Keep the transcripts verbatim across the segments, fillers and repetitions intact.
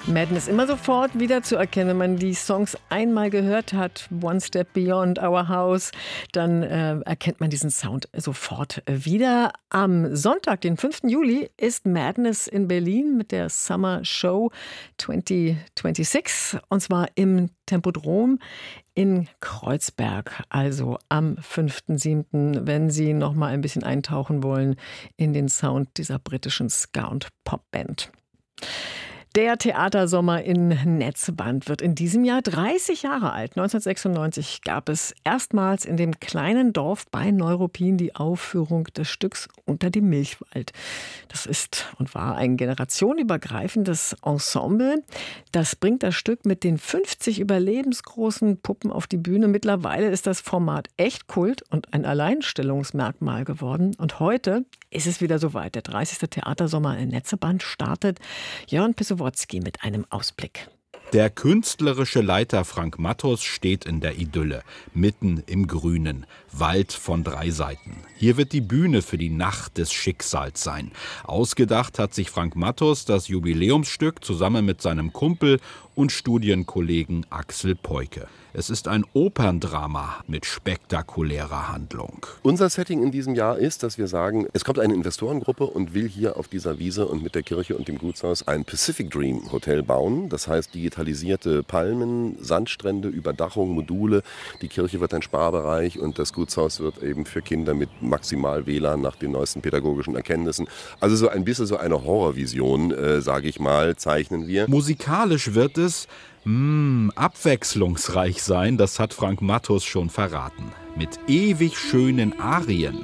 Madness immer sofort wieder zu erkennen, wenn man die Songs einmal gehört hat. One Step Beyond Our House, dann äh, erkennt man diesen Sound sofort wieder. Am Sonntag, den fünften Juli, ist Madness in Berlin mit der Summer Show zwanzig sechsundzwanzig und zwar im Tempodrom in Kreuzberg, also am fünften siebten, wenn Sie noch mal ein bisschen eintauchen wollen in den Sound dieser britischen Ska- und Popband. Der Theatersommer in Netzeband wird in diesem Jahr dreißig Jahre alt. neunzehnhundertsechsundneunzig gab es erstmals in dem kleinen Dorf bei Neuruppin die Aufführung des Stücks Unter dem Milchwald. Das ist und war ein generationenübergreifendes Ensemble. Das bringt das Stück mit den fünfzig überlebensgroßen Puppen auf die Bühne. Mittlerweile ist das Format echt Kult und ein Alleinstellungsmerkmal geworden. Und heute ist es wieder soweit. Der dreißigste Theatersommer in Netzeband startet. Jörn Pissowotzki mit einem Ausblick. Der künstlerische Leiter Frank Matthus steht in der Idylle, mitten im Grünen, Wald von drei Seiten. Hier wird die Bühne für die Nacht des Schicksals sein. Ausgedacht hat sich Frank Matthus das Jubiläumsstück zusammen mit seinem Kumpel und Studienkollegen Axel Peuke. Es ist ein Operndrama mit spektakulärer Handlung. Unser Setting in diesem Jahr ist, dass wir sagen, es kommt eine Investorengruppe und will hier auf dieser Wiese und mit der Kirche und dem Gutshaus ein Pacific Dream Hotel bauen. Das heißt digitalisierte Palmen, Sandstrände, Überdachung, Module. Die Kirche wird ein Sparbereich und das Gutshaus wird eben für Kinder mit maximal W L A N nach den neuesten pädagogischen Erkenntnissen. Also so ein bisschen so eine Horrorvision, äh, sage ich mal, zeichnen wir. Musikalisch wird es Mh, abwechslungsreich sein, das hat Frank Matthus schon verraten. Mit ewig schönen Arien.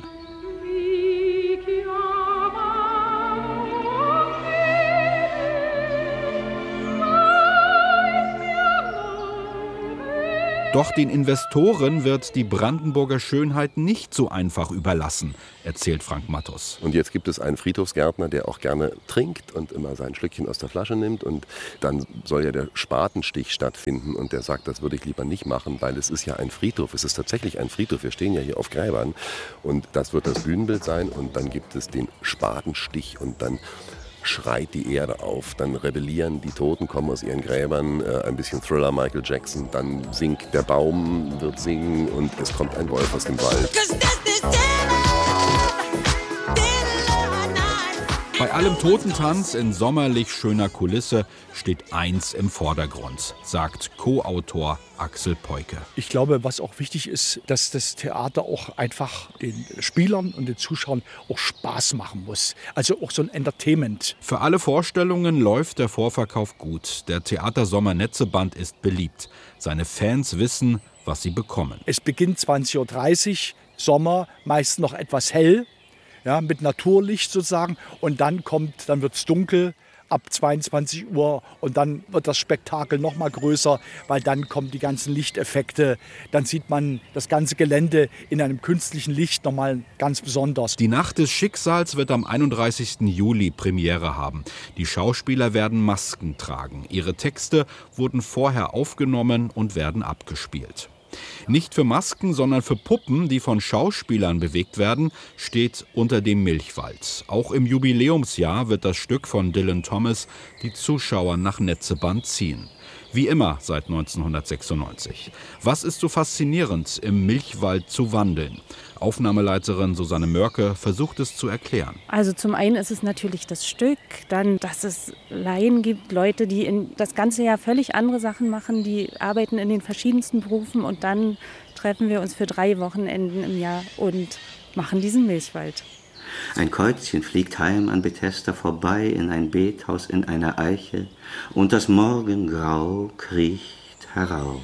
Doch den Investoren wird die Brandenburger Schönheit nicht so einfach überlassen, erzählt Frank Matthus. Und jetzt gibt es einen Friedhofsgärtner, der auch gerne trinkt und immer sein Schlückchen aus der Flasche nimmt. Und dann soll ja der Spatenstich stattfinden. Und der sagt, das würde ich lieber nicht machen, weil es ist ja ein Friedhof. Es ist tatsächlich ein Friedhof. Wir stehen ja hier auf Gräbern. Und das wird das Bühnenbild sein. Und dann gibt es den Spatenstich und dann schreit die Erde auf, dann rebellieren die Toten, kommen aus ihren Gräbern, äh, ein bisschen Thriller, Michael Jackson, dann singt der Baum, wird singen und es kommt ein Wolf aus dem Wald. Bei allem Totentanz in sommerlich schöner Kulisse steht eins im Vordergrund, sagt Co-Autor Axel Peuke. Ich glaube, was auch wichtig ist, dass das Theater auch einfach den Spielern und den Zuschauern auch Spaß machen muss. Also auch so ein Entertainment. Für alle Vorstellungen läuft der Vorverkauf gut. Der Theatersommer Netzeband ist beliebt. Seine Fans wissen, was sie bekommen. Es beginnt zwanzig Uhr dreißig, Sommer, meist noch etwas hell. Ja, mit Naturlicht sozusagen und dann kommt, dann wird es dunkel ab zweiundzwanzig Uhr und dann wird das Spektakel noch mal größer, weil dann kommen die ganzen Lichteffekte, dann sieht man das ganze Gelände in einem künstlichen Licht noch mal ganz besonders. Die Nacht des Schicksals wird am einunddreißigsten Juli Premiere haben. Die Schauspieler werden Masken tragen. Ihre Texte wurden vorher aufgenommen und werden abgespielt. Nicht für Masken, sondern für Puppen, die von Schauspielern bewegt werden, steht Unter dem Milchwald. Auch im Jubiläumsjahr wird das Stück von Dylan Thomas die Zuschauer nach Netzeband ziehen. Wie immer seit neunzehnhundertsechsundneunzig. Was ist so faszinierend, im Milchwald zu wandeln? Aufnahmeleiterin Susanne Mörke versucht es zu erklären. Also zum einen ist es natürlich das Stück, dann, dass es Laien gibt, Leute, die in das ganze Jahr völlig andere Sachen machen, die arbeiten in den verschiedensten Berufen und dann treffen wir uns für drei Wochenenden im Jahr und machen diesen Milchwald. Ein Käuzchen fliegt heim an Bethesda vorbei in ein Bethaus in einer Eiche und das Morgengrau kriecht herauf.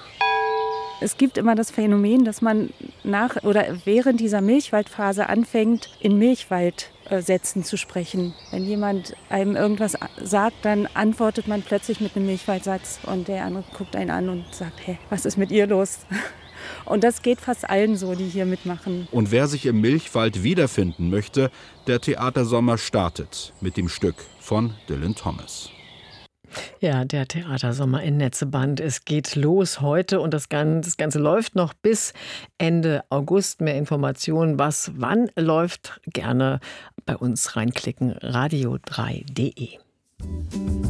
Es gibt immer das Phänomen, dass man nach oder während dieser Milchwaldphase anfängt, in Milchwaldsätzen zu sprechen. Wenn jemand einem irgendwas sagt, dann antwortet man plötzlich mit einem Milchwaldsatz und der andere guckt einen an und sagt, hä, was ist mit ihr los? Und das geht fast allen so, die hier mitmachen. Und wer sich im Milchwald wiederfinden möchte, der Theatersommer startet mit dem Stück von Dylan Thomas. Ja, der Theatersommer in Netzeband. Es geht los heute und das Ganze, das Ganze läuft noch bis Ende August. Mehr Informationen, was wann läuft, gerne bei uns reinklicken, radio drei punkt de.